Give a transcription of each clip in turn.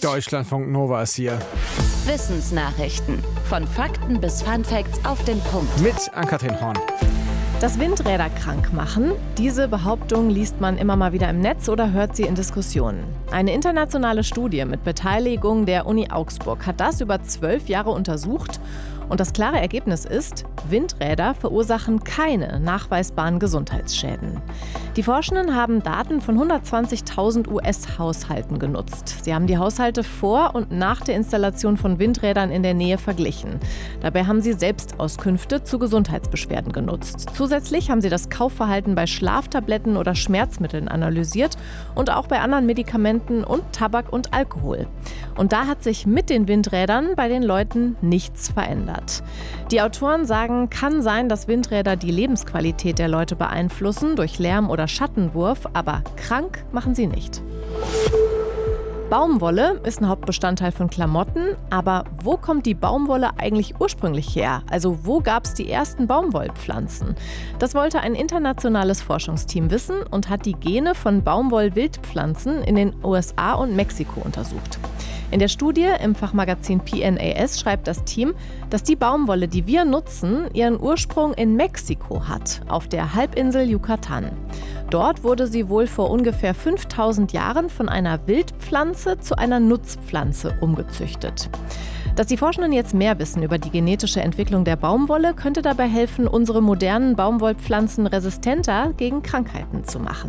Deutschlandfunk Nova ist hier. Wissensnachrichten. Von Fakten bis Funfacts auf den Punkt. Mit Ann-Kathrin Horn. Dass Windräder krank machen, diese Behauptung liest man immer mal wieder im Netz oder hört sie in Diskussionen. Eine internationale Studie mit Beteiligung der Uni Augsburg hat das über 12 Jahre untersucht. Und das klare Ergebnis ist, Windräder verursachen keine nachweisbaren Gesundheitsschäden. Die Forschenden haben Daten von 120.000 US-Haushalten genutzt. Sie haben die Haushalte vor und nach der Installation von Windrädern in der Nähe verglichen. Dabei haben sie Selbstauskünfte zu Gesundheitsbeschwerden genutzt. Zusätzlich haben sie das Kaufverhalten bei Schlaftabletten oder Schmerzmitteln analysiert und auch bei anderen Medikamenten und Tabak und Alkohol. Und da hat sich mit den Windrädern bei den Leuten nichts verändert. Die Autoren sagen, kann sein, dass Windräder die Lebensqualität der Leute beeinflussen durch Lärm oder Schattenwurf, aber krank machen sie nicht. Baumwolle ist ein Hauptbestandteil von Klamotten, aber wo kommt die Baumwolle eigentlich ursprünglich her? Also wo gab es die ersten Baumwollpflanzen? Das wollte ein internationales Forschungsteam wissen und hat die Gene von Baumwollwildpflanzen in den USA und Mexiko untersucht. In der Studie im Fachmagazin PNAS schreibt das Team, dass die Baumwolle, die wir nutzen, ihren Ursprung in Mexiko hat, auf der Halbinsel Yucatan. Dort wurde sie wohl vor ungefähr 5000 Jahren von einer Wildpflanze zu einer Nutzpflanze umgezüchtet. Dass die Forschenden jetzt mehr wissen über die genetische Entwicklung der Baumwolle, könnte dabei helfen, unsere modernen Baumwollpflanzen resistenter gegen Krankheiten zu machen.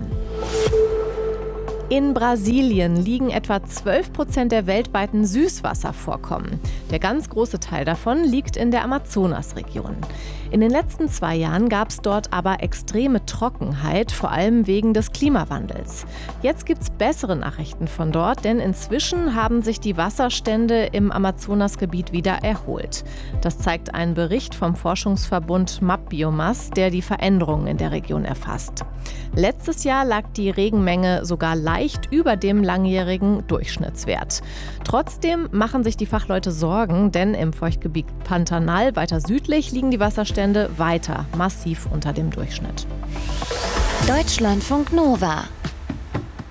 In Brasilien liegen etwa 12% der weltweiten Süßwasservorkommen. Der ganz große Teil davon liegt in der Amazonasregion. In den letzten 2 Jahren gab es dort aber extreme Trockenheit, vor allem wegen des Klimawandels. Jetzt gibt es bessere Nachrichten von dort, denn inzwischen haben sich die Wasserstände im Amazonasgebiet wieder erholt. Das zeigt ein Bericht vom Forschungsverbund MapBiomas, der die Veränderungen in der Region erfasst. Letztes Jahr lag die Regenmenge sogar leicht über dem langjährigen Durchschnittswert. Trotzdem machen sich die Fachleute Sorgen, denn im Feuchtgebiet Pantanal weiter südlich liegen die Wasserstände weiter massiv unter dem Durchschnitt. Deutschlandfunk Nova.